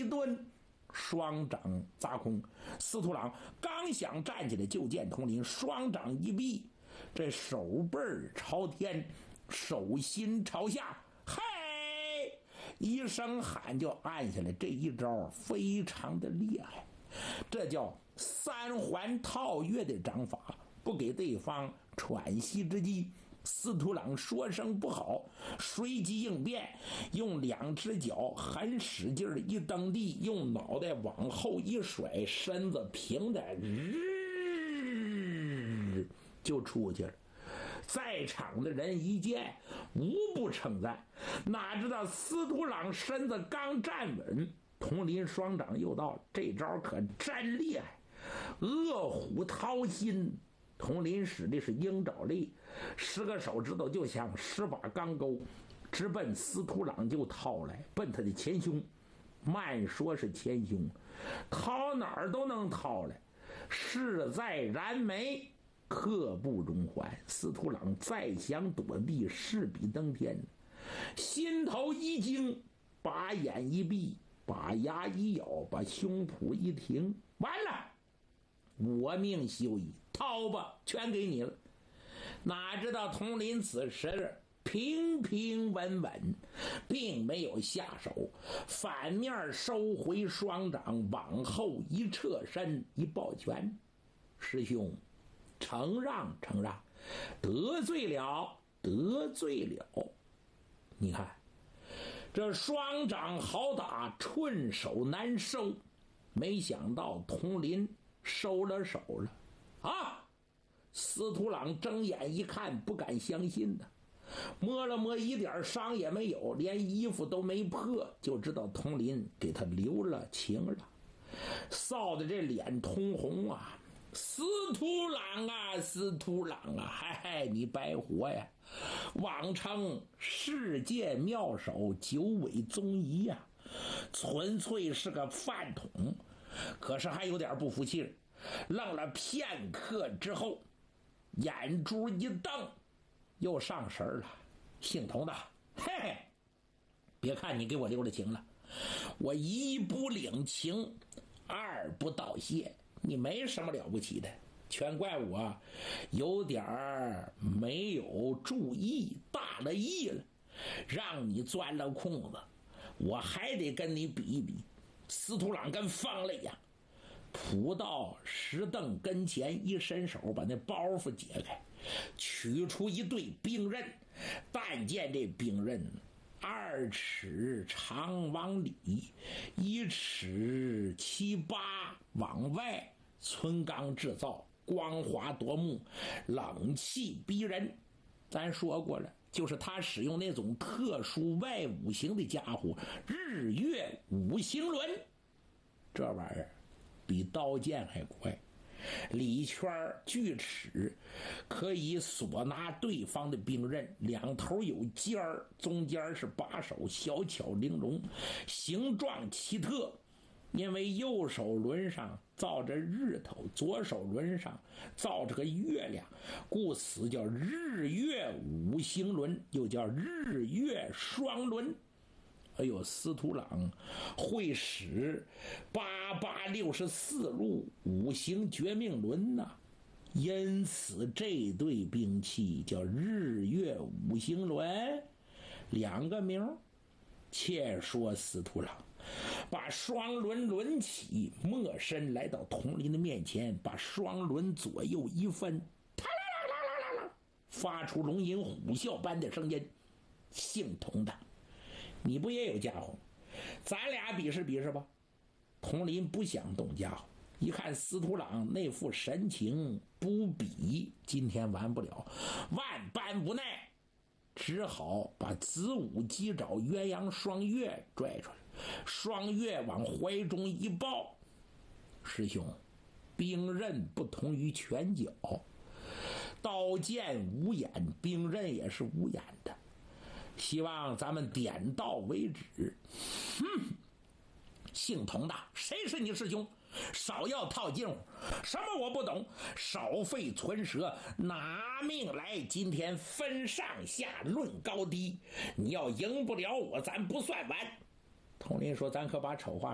顿，双掌砸空。司徒朗刚想站起来，就见统领双掌一闭，这手背朝天，手心朝下，嘿一声喊就按下来。这一招非常的厉害，这叫三环套月的掌法，不给对方喘息之机。司徒朗说声不好，随机应变，用两只脚很使劲一蹬地，用脑袋往后一甩，身子平的就出去了。在场的人一见，无不称赞。哪知道司徒朗身子刚站稳，统领双掌又到，这招可真厉害，饿虎掏心。统领使的是鹰爪力，10个手指头就像10把钢钩，直奔司徒朗就掏来，奔他的前胸。慢说是前胸，掏哪儿都能掏来，势在燃眉，刻不容缓。司徒朗再想躲避，势比登天。心头一惊，把眼一闭，把牙一咬，把胸脯一挺，完了，我命休矣，掏吧，全给你了。哪知道统领此时平平稳稳，并没有下手，反面收回双掌，往后一侧身，一抱拳：师兄，承让承让，得罪了得罪了。你看这双掌好打，寸手难收，没想到统领收了手了啊！司徒朗睁眼一看，不敢相信呢，摸了摸，一点伤也没有，连衣服都没破，就知道统领给他留了情了，臊的这脸通红啊！司徒朗啊，司徒朗啊，嗨，你白活呀！妄称世界妙手，九尾宗仪呀，纯粹是个饭桶。可是还有点不服气，愣了片刻之后，眼珠一瞪，又上神了。姓童的，嘿嘿，别看你给我留了情了，我一不领情，二不道谢，你没什么了不起的，全怪我有点没有注意，大了意了，让你钻了空子，我还得跟你比一比。司徒朗跟疯了一样，扑到石凳跟前，一伸手把那包袱解开，取出一对兵刃。但见这兵刃2尺长往里，1尺7、8往外，纯钢制造，光滑夺目，冷气逼人。咱说过了，就是他使用那种特殊外五行的家伙，日月五行轮。这玩意儿比刀剑还快，里圈锯齿，可以锁拿对方的兵刃，两头有尖儿，中间是把手，小巧玲珑，形状奇特。因为右手轮上造着日头，左手轮上造着个月亮，故此叫日月五行轮，又叫日月双轮。哎呦，司徒朗会使8864路五行绝命轮呐，因此这对兵器叫日月五行轮，2个名。且说司徒朗把双轮抡起，没身来到统领的面前，把双轮左右一分，发出龙吟虎啸般的声音：姓童的，你不也有家伙？咱俩比试比试吧。统领不想动家伙，一看司徒朗那副神情，不比今天完不了，万般无奈，只好把子午鸡爪鸳鸯双月拽出来，双月往怀中一抱：师兄，兵刃不同于拳脚，刀剑无眼，兵刃也是无眼的，希望咱们点到为止。姓童的，谁是你师兄？少要套近乎，什么我不懂，少费唇舌，拿命来！今天分上下，论高低，你要赢不了我，咱不算完。统领说：咱可把丑话